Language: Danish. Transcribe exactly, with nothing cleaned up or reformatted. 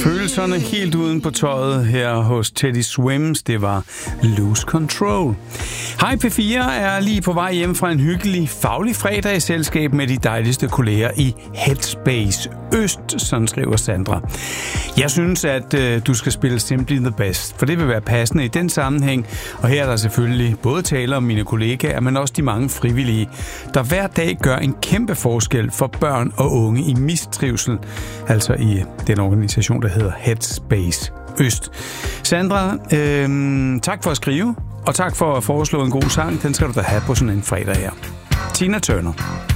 Følelserne helt uden på tøjet her hos Teddy Swims, det var Lose Control. Hej P fire er lige på vej hjem fra en hyggelig, faglig fredag i selskab med de dejligste kolleger i Headspace Øst, sådan skriver Sandra. Jeg synes, at øh, du skal spille Simply the Best, for det vil være passende i den sammenhæng, og her er der selvfølgelig både tale om mine kollegaer, men også de mange frivillige, der hver dag gør en kæmpe forskel for børn og unge i mistrivsel, altså i den organisation, der hedder Headspace Øst. Sandra, øh, tak for at skrive, og tak for at foreslå en god sang. Den skal du da have på sådan en fredag her. Tina Turner.